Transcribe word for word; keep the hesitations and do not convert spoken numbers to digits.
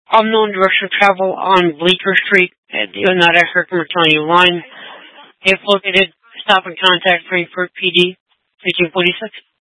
Unknown direction of travel on Bleecker Street at the Oneida Herkimer County line. If located, stop and contact Frankfort P D, eighteen forty-six.